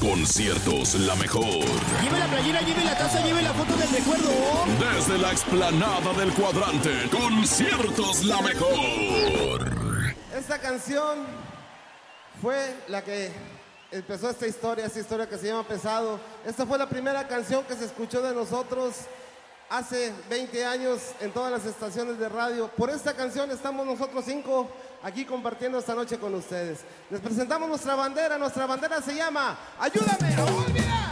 Conciertos La Mejor. Lleve la playera, lleve la taza, lleve la foto del recuerdo. Desde la explanada del Cuadrante, Conciertos La Mejor. Esta canción fue la que empezó esta historia que se llama Pesado. Esta fue la primera canción que se escuchó de nosotros hace 20 años en todas las estaciones de radio. Por esta canción estamos nosotros 5 aquí compartiendo esta noche con ustedes. Les presentamos nuestra bandera se llama Ayúdame a olvidar.